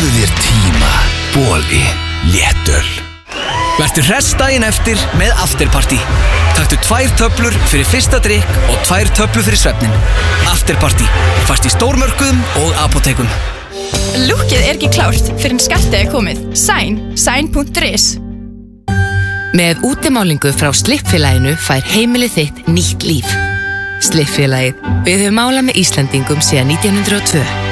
Gefðu þér tíma. Boli, léttöl. Vertu hress daginn eftir með Afterparty. Taktu 2 töflur fyrir fyrsta drykk og 2 töflur fyrir svefnin. Afterparty, fæst í stórmörkuðum og apótekum. Lúkkið ekki klárt fyrir en skartið komið. Sign.is. Með útimálingu frá Slippfélaginu fær heimilið þitt nýtt líf. Slippfélagið, við höfum málað með Íslendingum síðan 1902.